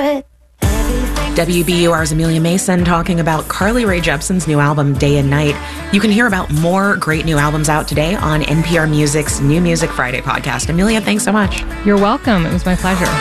WBUR's Amelia Mason talking about Carly Rae Jepsen's new album, Day and Night. You can hear about more great new albums out today on NPR Music's New Music Friday podcast. Amelia, thanks so much. You're welcome. It was my pleasure.